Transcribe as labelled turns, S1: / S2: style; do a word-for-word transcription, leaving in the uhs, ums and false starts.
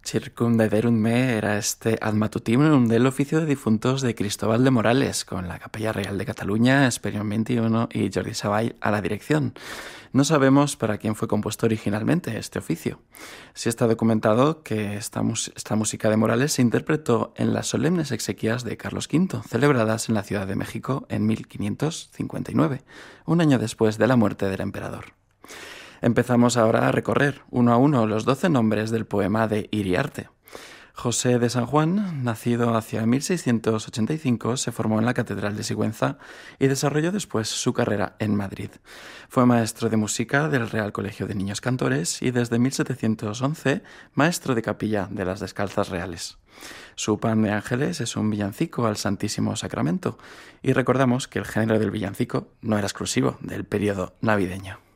S1: Circumdederum me era este ad matutinum del oficio de difuntos de Cristóbal de Morales, con la Capella Real de Cataluña, Esperión veintiuno y Jordi Savall a la dirección. No sabemos para quién fue compuesto originalmente este oficio. Sí está documentado que esta, mus- esta música de Morales se interpretó en las solemnes exequias de Carlos quinto, celebradas en la Ciudad de México en mil quinientos cincuenta y nueve, un año después de la muerte del emperador. Empezamos ahora a recorrer uno a uno los doce nombres del poema de Iriarte. José de San Juan, nacido hacia mil seiscientos ochenta y cinco, se formó en la Catedral de Sigüenza y desarrolló después su carrera en Madrid. Fue maestro de música del Real Colegio de Niños Cantores y desde mil setecientos once maestro de capilla de las Descalzas Reales. Su Pan de Ángeles es un villancico al Santísimo Sacramento y recordamos que el género del villancico no era exclusivo del periodo navideño.